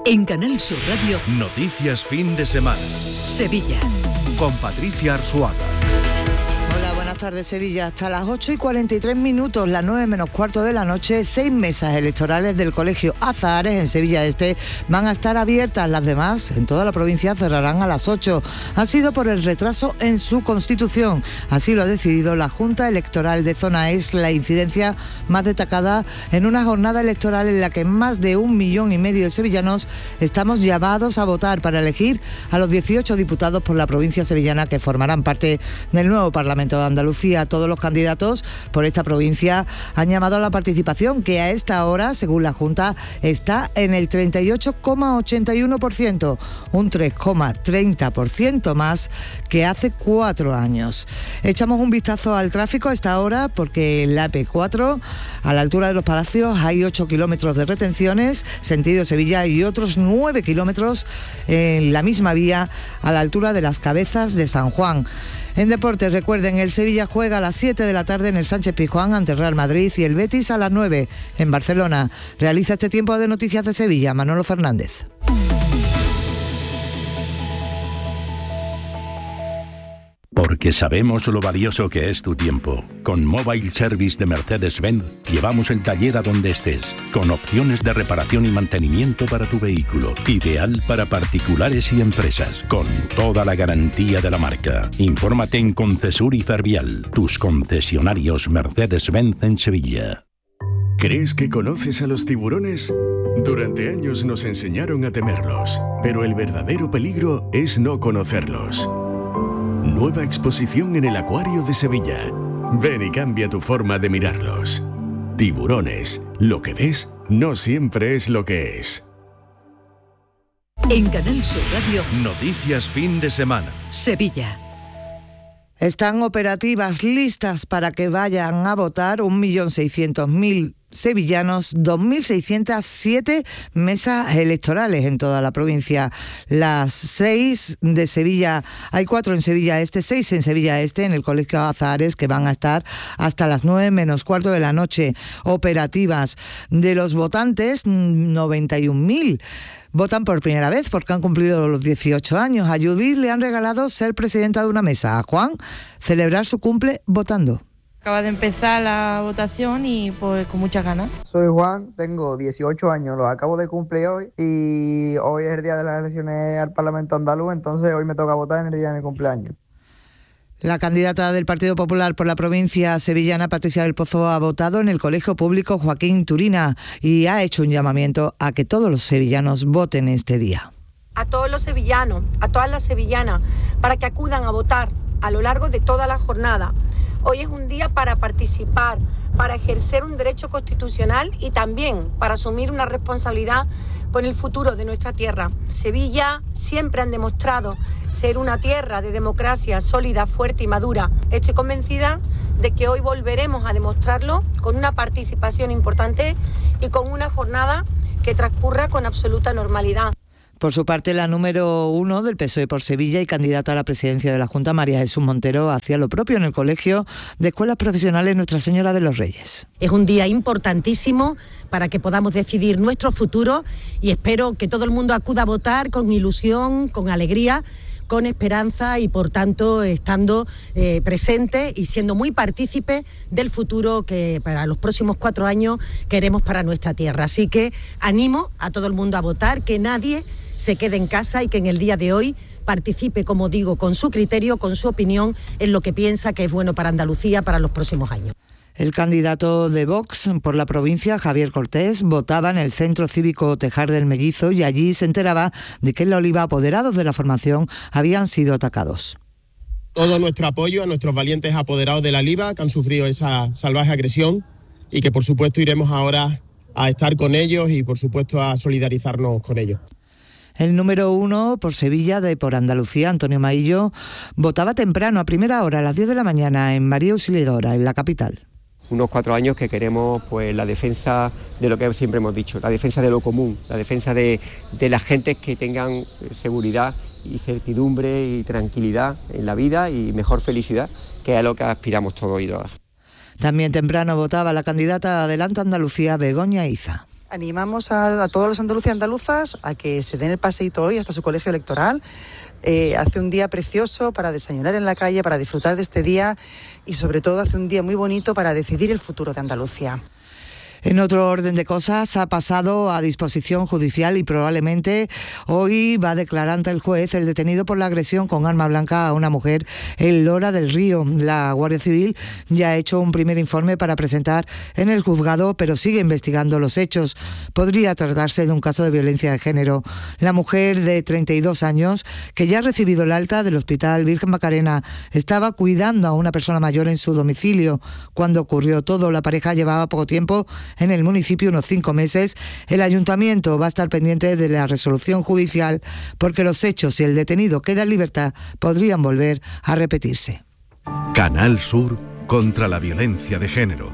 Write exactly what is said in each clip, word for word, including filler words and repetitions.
En Canal Sur Radio, Noticias Fin de Semana. Sevilla. Con Patricia Arzuaga. Hola, buenas tardes, Sevilla. Hasta las ocho y cuarenta y tres minutos, las nueve menos cuarto de la noche, seis mesas electorales del Colegio Azahares en Sevilla Este van a estar abiertas. Las demás, en toda la provincia, cerrarán a las ocho. Ha sido por el retraso en su constitución. Así lo ha decidido la Junta Electoral de Zona. Es la incidencia más destacada en una jornada electoral en la que más de un millón y medio de sevillanos estamos llamados a votar para elegir a los dieciocho diputados por la provincia sevillana que formarán parte del nuevo Parlamento de Andalucía. Todos los candidatos por esta provincia han llamado a la participación, que a esta hora, según la Junta, está en el treinta y ocho coma ochenta y uno por ciento, un tres coma treinta por ciento más que hace cuatro años. Echamos un vistazo al tráfico a esta hora, porque en la A P cuatro, a la altura de los Palacios, hay ocho kilómetros de retenciones, sentido Sevilla, y otros nueve kilómetros en la misma vía, a la altura de las Cabezas de San Juan. En deportes, recuerden, el Sevilla juega a las siete de la tarde en el Sánchez Pizjuán ante Real Madrid y el Betis a las nueve en Barcelona. Realiza este tiempo de Noticias de Sevilla Manolo Fernández. Porque sabemos lo valioso que es tu tiempo. Con Mobile Service de Mercedes-Benz llevamos el taller a donde estés, con opciones de reparación y mantenimiento para tu vehículo. Ideal para particulares y empresas, con toda la garantía de la marca. Infórmate en Concesur y Fervial, tus concesionarios Mercedes-Benz en Sevilla. ¿Crees que conoces a los tiburones? Durante años nos enseñaron a temerlos, pero el verdadero peligro es no conocerlos. Nueva exposición en el Acuario de Sevilla. Ven y cambia tu forma de mirarlos. Tiburones, lo que ves no siempre es lo que es. En Canal Sur Radio, Noticias Fin de Semana. Sevilla. Están operativas, listas para que vayan a votar un millón seiscientos mil sevillanos, dos mil seiscientas siete mesas electorales en toda la provincia. Las seis de Sevilla, hay cuatro en Sevilla Este, seis en Sevilla Este, en el Colegio Azahares, que van a estar hasta las nueve menos cuarto de la noche operativas. De los votantes, noventa y un mil votan por primera vez porque han cumplido los dieciocho años. A Judith le han regalado ser presidenta de una mesa. A Juan, celebrar su cumple votando. Acaba de empezar la votación y pues con muchas ganas. Soy Juan, tengo dieciocho años, los acabo de cumplir hoy y hoy es el día de las elecciones al Parlamento andaluz, entonces hoy me toca votar en el día de mi cumpleaños. La candidata del Partido Popular por la provincia sevillana, Patricia del Pozo, ha votado en el Colegio Público Joaquín Turina y ha hecho un llamamiento a que todos los sevillanos voten este día. A todos los sevillanos, a todas las sevillanas, para que acudan a votar a lo largo de toda la jornada. Hoy es un día para participar, para ejercer un derecho constitucional y también para asumir una responsabilidad con el futuro de nuestra tierra. Sevilla siempre han demostrado ser una tierra de democracia sólida, fuerte y madura. Estoy convencida de que hoy volveremos a demostrarlo con una participación importante y con una jornada que transcurra con absoluta normalidad. Por su parte, la número uno del P S O E por Sevilla y candidata a la presidencia de la Junta, María Jesús Montero, hacía lo propio en el Colegio de Escuelas Profesionales Nuestra Señora de los Reyes. Es un día importantísimo para que podamos decidir nuestro futuro y espero que todo el mundo acuda a votar con ilusión, con alegría, con esperanza y, por tanto, estando eh, presente y siendo muy partícipe del futuro que para los próximos cuatro años queremos para nuestra tierra. Así que animo a todo el mundo a votar, que nadie se quede en casa y que en el día de hoy participe, como digo, con su criterio, con su opinión, en lo que piensa que es bueno para Andalucía para los próximos años. El candidato de Vox por la provincia, Javier Cortés, votaba en el Centro Cívico Tejar del Mellizo y allí se enteraba de que en La Oliva apoderados de la formación habían sido atacados. Todo nuestro apoyo a nuestros valientes apoderados de La Oliva que han sufrido esa salvaje agresión y que por supuesto iremos ahora a estar con ellos y por supuesto a solidarizarnos con ellos. El número uno por Sevilla de por Andalucía, Antonio Maillo, votaba temprano, a primera hora, a las diez de la mañana, en María Auxiliadora, en la capital. Unos cuatro años que queremos pues la defensa de lo que siempre hemos dicho, la defensa de lo común, la defensa de, de las gentes que tengan seguridad y certidumbre y tranquilidad en la vida y mejor felicidad, que es a lo que aspiramos todos y todas. También temprano votaba la candidata Adelante Andalucía, Begoña Iza. Animamos a, a todos los andaluces y andaluzas a que se den el paseíto hoy hasta su colegio electoral. Eh, hace un día precioso para desayunar en la calle, para disfrutar de este día y sobre todo hace un día muy bonito para decidir el futuro de Andalucía. En otro orden de cosas, ha pasado a disposición judicial y probablemente hoy va a declarar ante el juez el detenido por la agresión con arma blanca a una mujer en Lora del Río. La Guardia Civil ya ha hecho un primer informe para presentar en el juzgado, pero sigue investigando los hechos. Podría tratarse de un caso de violencia de género. La mujer de treinta y dos años, que ya ha recibido el alta del Hospital Virgen Macarena, estaba cuidando a una persona mayor en su domicilio. Cuando ocurrió todo, la pareja llevaba poco tiempo en el municipio, unos cinco meses. El ayuntamiento va a estar pendiente de la resolución judicial porque los hechos, si el detenido queda en libertad, podrían volver a repetirse. Canal Sur contra la violencia de género.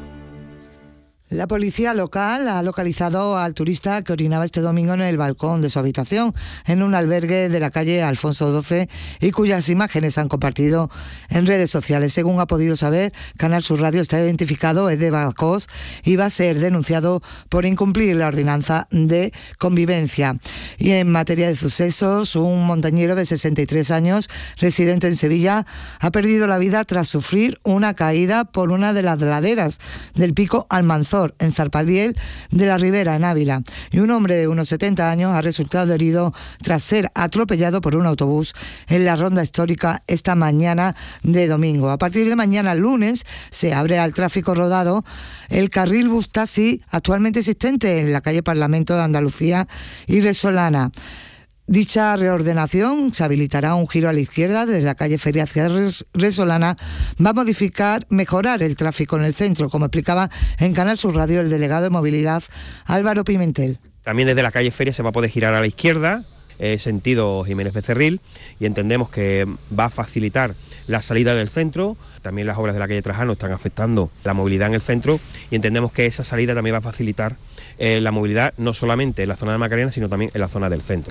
La policía local ha localizado al turista que orinaba este domingo en el balcón de su habitación en un albergue de la calle Alfonso doce y cuyas imágenes han compartido en redes sociales. Según ha podido saber, Canal Sur Radio está identificado, es de Badajoz y va a ser denunciado por incumplir la ordenanza de convivencia. Y en materia de sucesos, un montañero de sesenta y tres años, residente en Sevilla, ha perdido la vida tras sufrir una caída por una de las laderas del Pico Almanzor, en Zarpadiel de la Ribera, en Ávila, y un hombre de unos setenta años ha resultado herido tras ser atropellado por un autobús en la ronda histórica esta mañana de domingo. A partir de mañana lunes se abre al tráfico rodado el carril bus taxi actualmente existente en la calle Parlamento de Andalucía y Resolana. Dicha reordenación se habilitará un giro a la izquierda desde la calle Feria hacia Resolana. Va a modificar, mejorar el tráfico en el centro, como explicaba en Canal Sur Radio el delegado de Movilidad, Álvaro Pimentel. También desde la calle Feria se va a poder girar a la izquierda, eh, sentido Jiménez Becerril, y entendemos que va a facilitar la salida del centro. También las obras de la calle Trajano están afectando la movilidad en el centro y entendemos que esa salida también va a facilitar eh, la movilidad no solamente en la zona de Macarena, sino también en la zona del centro.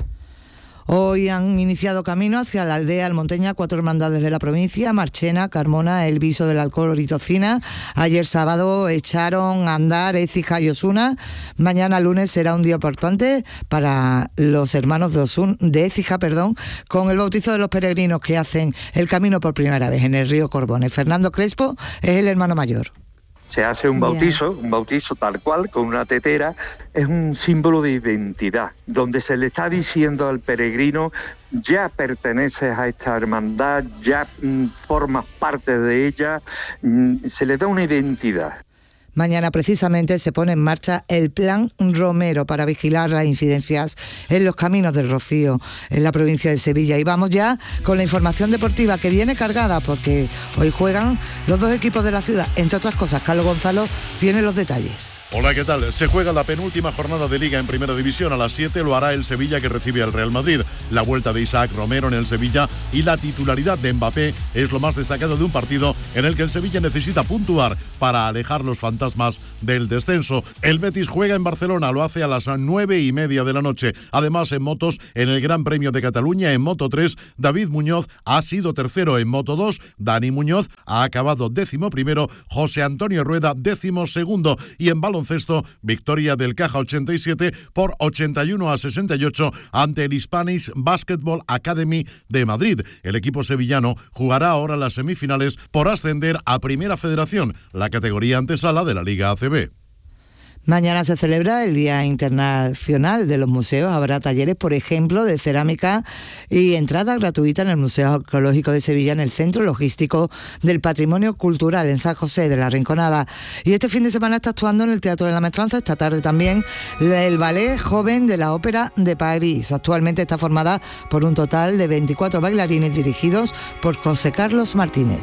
Hoy han iniciado camino hacia la aldea almonteña cuatro hermandades de la provincia: Marchena, Carmona, El Viso del Alcor y Tocina. Ayer sábado echaron a andar Écija y Osuna. Mañana lunes será un día importante para los hermanos de Osuna, de Écija, perdón, con el bautizo de los peregrinos que hacen el camino por primera vez en el río Corbones. Fernando Crespo es el hermano mayor. Se hace un bautizo, un bautizo tal cual, con una tetera, es un símbolo de identidad, donde se le está diciendo al peregrino: ya perteneces a esta hermandad, ya mm, formas parte de ella, mm, se le da una identidad. Mañana precisamente se pone en marcha el Plan Romero para vigilar las incidencias en los caminos del Rocío en la provincia de Sevilla. Y vamos ya con la información deportiva, que viene cargada porque hoy juegan los dos equipos de la ciudad. Entre otras cosas, Carlos Gonzalo tiene los detalles. Hola, ¿qué tal? Se juega la penúltima jornada de Liga en Primera División. A las siete lo hará el Sevilla, que recibe al Real Madrid. La vuelta de Isaac Romero en el Sevilla y la titularidad de Mbappé es lo más destacado de un partido en el que el Sevilla necesita puntuar para alejar los fantasmas del descenso. El Betis juega en Barcelona, lo hace a las nueve y media de la noche. Además, en motos, en el Gran Premio de Cataluña, en Moto tres, David Muñoz ha sido tercero. En Moto dos, Dani Muñoz ha acabado décimo primero, José Antonio Rueda décimo segundo. Y en baloncesto, victoria del Caja ochenta y siete por ochenta y uno a sesenta y ocho ante el Hispanics Basketball Academy de Madrid. El equipo sevillano jugará ahora las semifinales por ascender a Primera Federación, la categoría antesala de la Liga A C B. Mañana se celebra el Día Internacional de los Museos. Habrá talleres, por ejemplo, de cerámica y entrada gratuita en el Museo Arqueológico de Sevilla, en el Centro Logístico del Patrimonio Cultural, en San José de la Rinconada. Y este fin de semana está actuando en el Teatro de la Maestranza. Esta tarde también el Ballet Joven de la Ópera de París. Actualmente está formada por un total de veinticuatro bailarines dirigidos por José Carlos Martínez.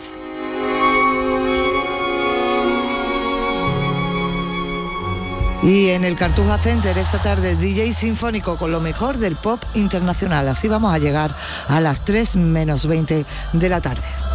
Y en el Cartuja Center esta tarde D J sinfónico con lo mejor del pop internacional. Así vamos a llegar a las tres menos veinte de la tarde.